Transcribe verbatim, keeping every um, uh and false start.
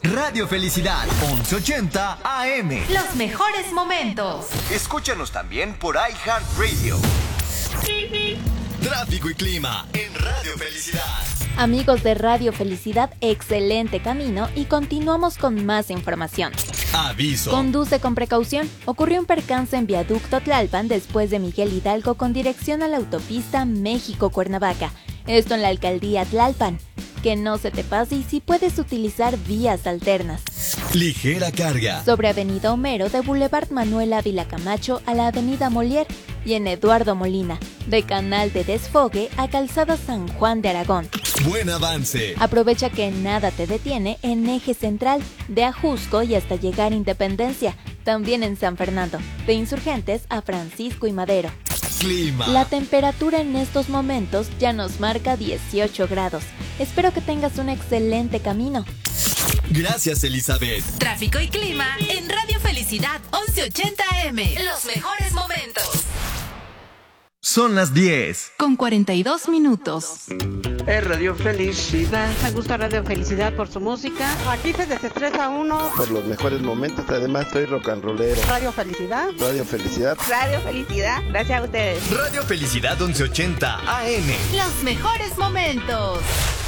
Radio Felicidad, once ochenta A M. Los mejores momentos. Escúchanos también por iHeartRadio. Tráfico y clima en Radio Felicidad. Amigos de Radio Felicidad, excelente camino y continuamos con más información. Aviso. Conduce con precaución. Ocurrió un percance en Viaducto Tlalpan después de Miguel Hidalgo con dirección a la autopista México-Cuernavaca. Esto en la alcaldía Tlalpan. Que no se te pase y si puedes utilizar vías alternas. Ligera carga. Sobre Avenida Homero de Boulevard Manuel Ávila Camacho a la Avenida Molière y en Eduardo Molina, de Canal de Desfogue a Calzada San Juan de Aragón. Buen avance. Aprovecha que nada te detiene en Eje Central, de Ajusco y hasta llegar a Independencia. También en San Fernando, de Insurgentes a Francisco y Madero. Clima. La temperatura en estos momentos ya nos marca dieciocho grados. Espero que tengas un excelente camino. Gracias, Elizabeth. Tráfico y clima en Radio Felicidad once ochenta A M. Los mejores momentos. Son las diez. Con cuarenta y dos minutos. Es Radio Felicidad. Me gusta Radio Felicidad por su música. Aquí se desestresa uno. Por los mejores momentos, además soy rock and rollero. Radio Felicidad. Radio Felicidad. Radio Felicidad. Gracias a ustedes. Radio Felicidad once ochenta A M. Los mejores momentos.